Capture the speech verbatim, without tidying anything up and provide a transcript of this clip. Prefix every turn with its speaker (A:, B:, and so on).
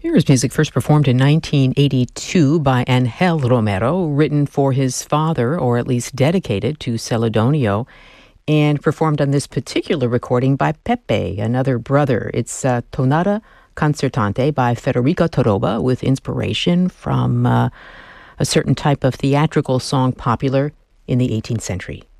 A: Here is music first performed in nineteen eighty-two by Angel Romero, written for his father, or at least dedicated to Celedonio, and performed on this particular recording by Pepe, another brother. It's uh, Tonada Concertante by Federico Toroba, with inspiration from uh, a certain type of theatrical song popular in the eighteenth century.